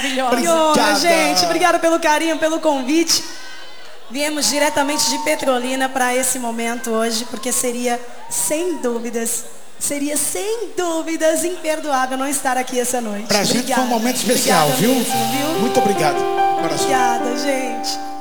maravilhosa. Que honra, gente. Obrigada pelo carinho, pelo convite. Viemos diretamente de Petrolina para esse momento hoje, porque seria, sem dúvidas, imperdoável não estar aqui essa noite. Pra gente foi um momento especial, viu? Mesmo, viu? Muito obrigado. Obrigada, gente.